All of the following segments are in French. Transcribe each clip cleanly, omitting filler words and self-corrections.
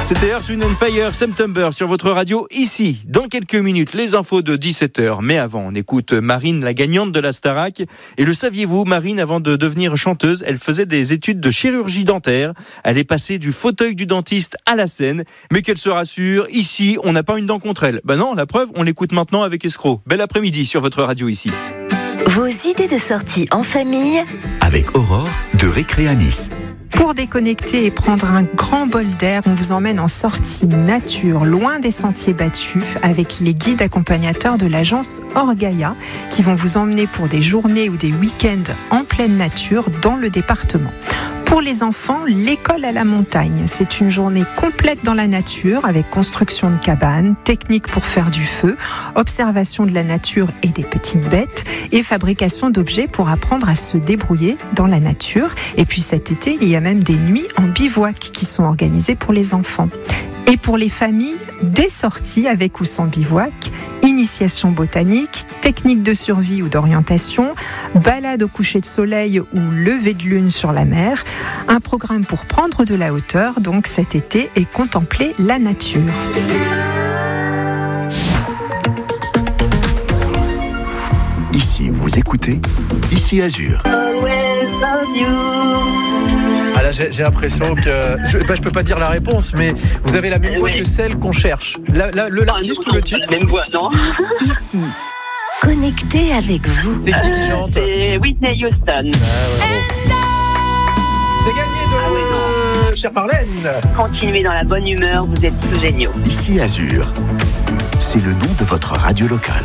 C'était Earth, Wind & Fire, September sur votre radio ici. Dans quelques minutes, les infos de 17h. Mais avant, on écoute Marine, la gagnante de la Starac. Et le saviez-vous, Marine, avant de devenir chanteuse, elle faisait des études de chirurgie dentaire. Elle est passée du fauteuil du dentiste à la scène. Mais qu'elle se rassure, ici, on n'a pas une dent contre elle. Ben non, la preuve, on l'écoute maintenant avec Escroc. Bel après-midi sur votre radio ici. Vos idées de sortie en famille avec Aurore de Récré à Nice. Pour déconnecter et prendre un grand bol d'air, on vous emmène en sortie nature, loin des sentiers battus, avec les guides accompagnateurs de l'agence Orgaia, qui vont vous emmener pour des journées ou des week-ends en pleine nature dans le département. Pour les enfants, l'école à la montagne. C'est une journée complète dans la nature avec construction de cabanes, techniques pour faire du feu, observation de la nature et des petites bêtes et fabrication d'objets pour apprendre à se débrouiller dans la nature. Et puis cet été, il y a même des nuits en bivouac qui sont organisées pour les enfants. Et pour les familles, des sorties avec ou sans bivouac, initiation botanique, technique de survie ou d'orientation, balade au coucher de soleil ou lever de lune sur la mer, un programme pour prendre de la hauteur donc cet été et contempler la nature. Ici, vous écoutez Ici Azur. Ah là, j'ai l'impression que... Je peux pas dire la réponse, mais vous avez la même voix que celle qu'on cherche. L'artiste ou le titre? Même voix, non. Ici, connecté avec vous. C'est qui chante? C'est Whitney Houston. C'est gagné de... Chère Marlène. Continuez dans la bonne humeur, vous êtes tous géniaux. Ici Azur, c'est le nom de votre radio locale.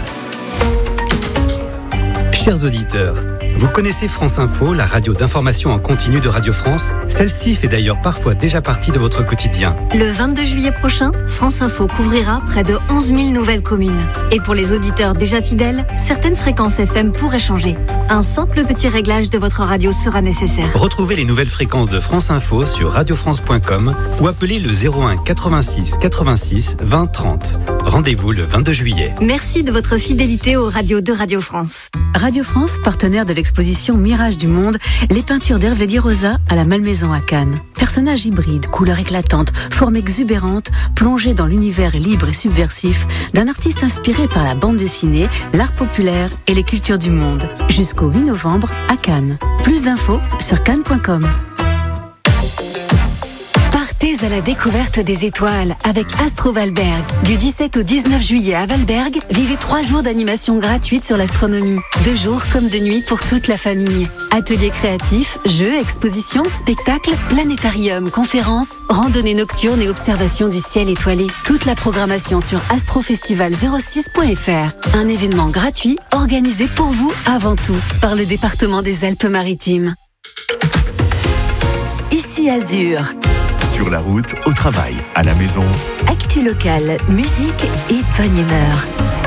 Chers auditeurs, vous connaissez France Info, la radio d'information en continu de Radio France. Celle-ci fait d'ailleurs parfois déjà partie de votre quotidien. Le 22 juillet prochain, France Info couvrira près de 11 000 nouvelles communes. Et pour les auditeurs déjà fidèles, certaines fréquences FM pourraient changer. Un simple petit réglage de votre radio sera nécessaire. Retrouvez les nouvelles fréquences de France Info sur radiofrance.com ou appelez le 01 86 86 20 30. Rendez-vous le 22 juillet. Merci de votre fidélité aux radios de Radio France. Radio France, partenaire de l'exposition Mirage du Monde, les peintures d'Hervé Di Rosa à la Malmaison à Cannes. Personnages hybrides, couleurs éclatantes, formes exubérantes, plongés dans l'univers libre et subversif d'un artiste inspiré par la bande dessinée, l'art populaire et les cultures du monde. Jusqu'au 8 novembre à Cannes. Plus d'infos sur cannes.com. Partez à la découverte des étoiles avec Astro Valberg. Du 17 au 19 juillet à Valberg, vivez 3 jours d'animation gratuite sur l'astronomie. 2 jours comme de nuit pour toute la famille. Ateliers créatifs, jeux, expositions, spectacles, planétarium, conférences, randonnées nocturnes et observations du ciel étoilé. Toute la programmation sur astrofestival06.fr. Un événement gratuit organisé pour vous avant tout par le département des Alpes-Maritimes. Ici Azur. Sur la route, au travail, à la maison. Actu locale, musique et bonne humeur.